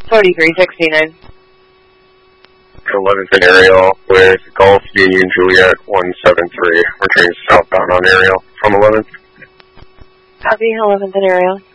4369. 11th and Ariel with Golf Union Juliet 173. Returning southbound on Ariel from 11th. Copy, 11th and Ariel.